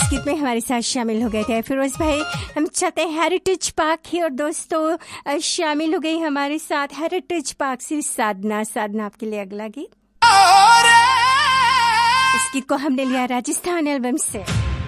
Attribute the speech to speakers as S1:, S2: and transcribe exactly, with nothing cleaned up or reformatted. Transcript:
S1: इस गीत में हमारे साथ शामिल हो गए थे फिरोज भाई। हम चाहते हैं हेरिटेज पार्क ही और दोस्तों शामिल हो गई हमारे साथ हेरिटेज पार्क से साधना। साधना आपके लिए अगला गीत, इस गीत को हमने लिया राजस्थान एल्बम से।